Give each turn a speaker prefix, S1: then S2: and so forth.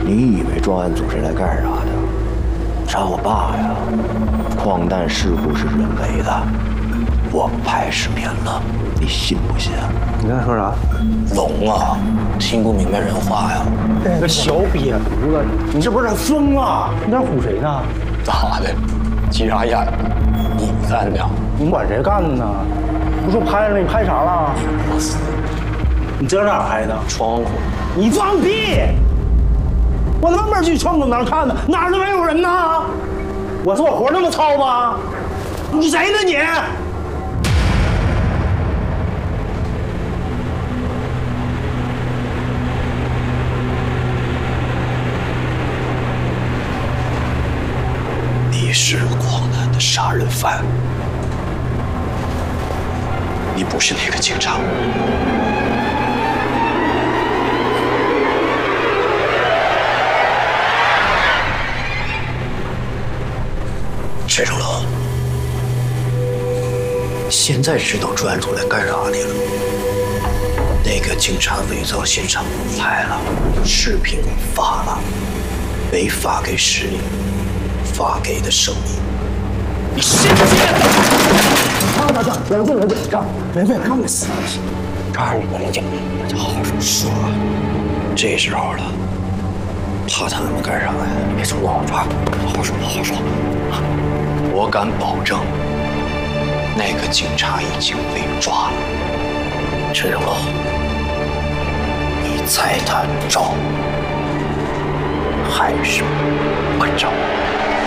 S1: 你以为专案组是来干啥的？查我爸呀！矿难事故是人为的，我拍视频了，你信不信？
S2: 你刚才说啥？
S1: 聋啊，听不明白人话呀！
S2: 这个小瘪犊子，你这不是疯啊？你在唬谁呢？
S1: 咋的？急啥眼？你干的？
S2: 你管谁干的呢？不说拍了，你拍啥了？
S1: 我死！
S2: 你这哪拍的？
S1: 窗户。
S2: 你放屁！我他妈门去窗户哪看呢？哪儿都没有人呢！我说我活那么糙吗？你谁呢你？
S1: 你是矿难的杀人犯，你不是那个警察。陈成龙，现在知道专案组来干啥的了。那个警察伪造现场拍了，视频发了，没发给市里，发给的生命。你信不信？
S2: 冷静，这没看没死。
S1: 这儿你冷静，大家好好说。这时候了，怕他们干啥呀？你别冲动，这儿好好说，好好说。我敢保证，那个警察已经被抓了。陈成龙，你猜他招还是不招？